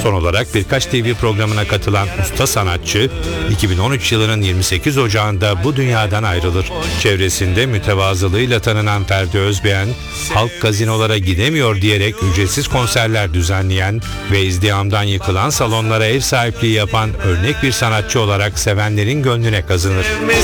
Son olarak birkaç TV programına katılan usta sanatçı 2013 yılının 28 Ocağı'nda bu dünyadan ayrılır. Çevresinde mütevazılığıyla tanınan Ferdi Özbeğen, halk gazinolara gidemiyor diyerek ücretsiz konserler düzenleyen ve izdihamdan yıkılan salonlara ev sahipliği yapan örnek bir sanatçı olarak sevenlerin gönlüne kazınır.